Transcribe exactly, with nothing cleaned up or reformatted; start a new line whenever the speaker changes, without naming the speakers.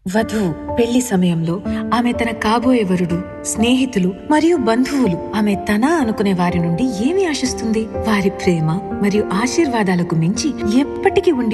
వధువు పెళ్లి సమయంలో ఆమె తన కాబోయే వరుడు, స్నేహితులు మరియు బంధువులు ఆమె తన అనుకునే వారి నుండి ఏమి ఆశిస్తుంది? వారి ప్రేమ మరియు ఆశీర్వాదాలకు మించి ఎప్పటికీ ఉండి